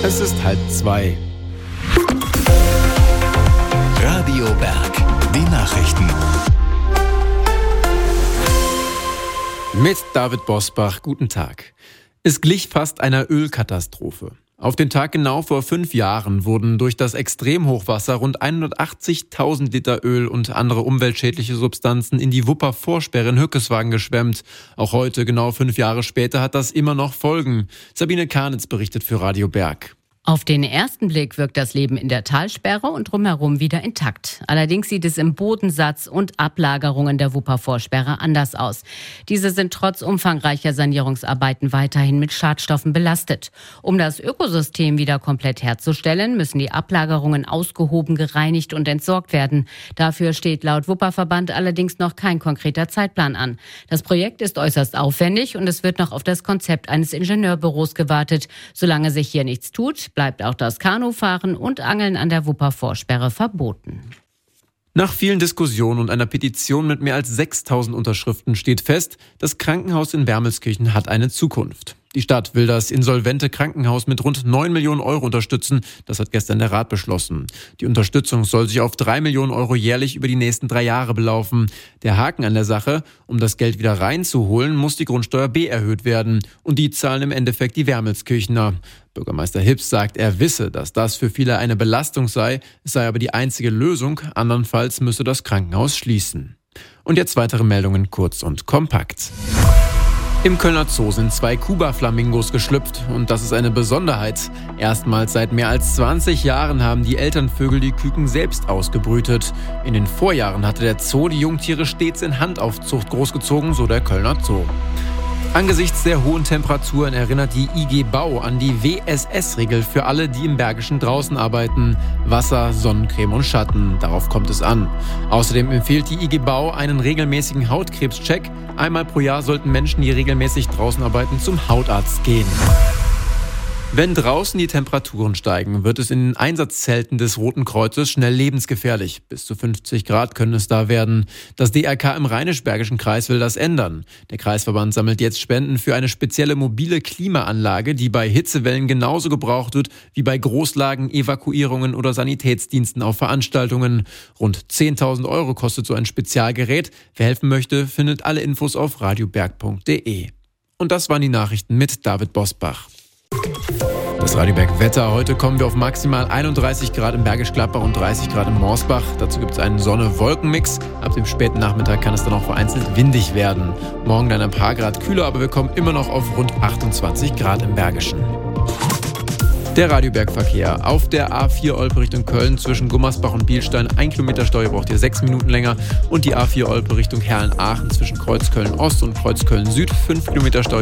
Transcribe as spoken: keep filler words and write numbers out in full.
Es ist halb zwei. Radio Berg, die Nachrichten. Mit David Bosbach, guten Tag. Es glich fast einer Ölkatastrophe. Auf den Tag genau vor fünf Jahren wurden durch das Extremhochwasser rund hundertachtzigtausend Liter Öl und andere umweltschädliche Substanzen in die Wupper-Vorsperre in Hückeswagen geschwemmt. Auch heute, genau fünf Jahre später, hat das immer noch Folgen. Sabine Karnitz berichtet für Radio Berg. Auf den ersten Blick wirkt das Leben in der Talsperre und drumherum wieder intakt. Allerdings sieht es im Bodensatz und Ablagerungen der Wupper-Vorsperre anders aus. Diese sind trotz umfangreicher Sanierungsarbeiten weiterhin mit Schadstoffen belastet. Um das Ökosystem wieder komplett herzustellen, müssen die Ablagerungen ausgehoben, gereinigt und entsorgt werden. Dafür steht laut Wupperverband allerdings noch kein konkreter Zeitplan an. Das Projekt ist äußerst aufwendig und es wird noch auf das Konzept eines Ingenieurbüros gewartet. Solange sich hier nichts tut, bleibt auch das Kanufahren und Angeln an der Wupper-Vorsperre verboten. Nach vielen Diskussionen und einer Petition mit mehr als sechstausend Unterschriften steht fest, das Krankenhaus in Wermelskirchen hat eine Zukunft. Die Stadt will das insolvente Krankenhaus mit rund neun Millionen Euro unterstützen. Das hat gestern der Rat beschlossen. Die Unterstützung soll sich auf drei Millionen Euro jährlich über die nächsten drei Jahre belaufen. Der Haken an der Sache: Um das Geld wieder reinzuholen, muss die Grundsteuer B erhöht werden. Und die zahlen im Endeffekt die Wermelskirchener. Bürgermeister Hips sagt, er wisse, dass das für viele eine Belastung sei. Es sei aber die einzige Lösung. Andernfalls müsse das Krankenhaus schließen. Und jetzt weitere Meldungen kurz und kompakt. Im Kölner Zoo sind zwei Kuba-Flamingos geschlüpft und das ist eine Besonderheit. Erstmals seit mehr als zwanzig Jahren haben die Elternvögel die Küken selbst ausgebrütet. In den Vorjahren hatte der Zoo die Jungtiere stets in Handaufzucht großgezogen, so der Kölner Zoo. Angesichts der hohen Temperaturen erinnert die I G Bau an die W S S-Regel für alle, die im Bergischen draußen arbeiten. Wasser, Sonnencreme und Schatten, darauf kommt es an. Außerdem empfiehlt die I G Bau einen regelmäßigen Hautkrebscheck. Einmal pro Jahr sollten Menschen, die regelmäßig draußen arbeiten, zum Hautarzt gehen. Wenn draußen die Temperaturen steigen, wird es in den Einsatzzelten des Roten Kreuzes schnell lebensgefährlich. Bis zu fünfzig Grad können es da werden. Das D R K im Rheinisch-Bergischen Kreis will das ändern. Der Kreisverband sammelt jetzt Spenden für eine spezielle mobile Klimaanlage, die bei Hitzewellen genauso gebraucht wird wie bei Großlagen, Evakuierungen oder Sanitätsdiensten auf Veranstaltungen. Rund zehntausend Euro kostet so ein Spezialgerät. Wer helfen möchte, findet alle Infos auf radioberg punkt de. Und das waren die Nachrichten mit David Bosbach. Das Radio Berg Wetter. Heute kommen wir auf maximal einunddreißig Grad im Bergisch Gladbach und dreißig Grad im Morsbach. Dazu gibt es einen Sonne-Wolken-Mix. Ab dem späten Nachmittag kann es dann auch vereinzelt windig werden. Morgen dann ein paar Grad kühler, aber wir kommen immer noch auf rund achtundzwanzig Grad im Bergischen. Der Radiobergverkehr. Auf der A vier Olpe Richtung Köln zwischen Gummersbach und Bielstein ein Kilometer Stau, ihr braucht ihr sechs Minuten länger. Und die A vier Olpe Richtung Herrn-Aachen zwischen Kreuzköln Ost und Kreuzköln Süd fünf Kilometer Stau.